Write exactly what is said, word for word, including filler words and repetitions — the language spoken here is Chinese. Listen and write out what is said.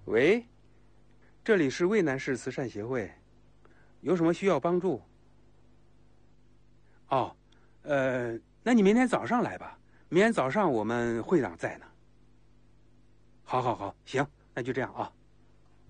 喂，这里是渭南市慈善协会，有什么需要帮助？哦，呃，那你明天早上来吧，明天早上我们会长在呢。好好好，行，那就这样啊。